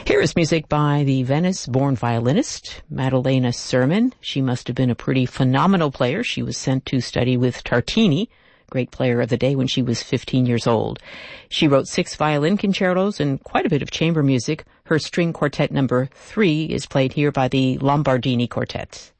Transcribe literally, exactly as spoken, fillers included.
Here is music by the Venice-born violinist, Maddalena Sermon. She must have been a pretty phenomenal player. She was sent to study with Tartini, great player of the day, when she was fifteen years old. She wrote six violin concertos and quite a bit of chamber music. Her string quartet number three is played here by the Lombardini Quartet.